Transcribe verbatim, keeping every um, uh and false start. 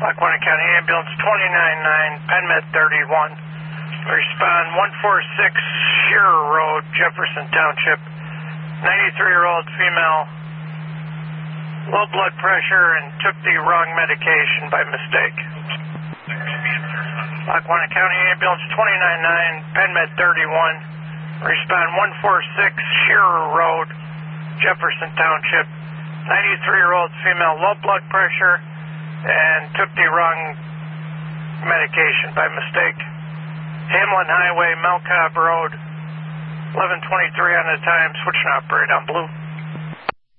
Lackawanna County Ambulance twenty-nine nine, PenMed thirty-one. Respond one forty-six Shearer Road, Jefferson Township. ninety-three-year-old female, low blood pressure, and took the wrong medication by mistake. Lackawanna County Ambulance twenty-nine nine, PenMed thirty-one. Respond one forty-six Shearer Road, Jefferson Township. ninety-three-year-old female, low blood pressure, and took the wrong medication by mistake. Hamlin Highway, Mel Cobb Road, eleven twenty-three on the time, switching operator on blue.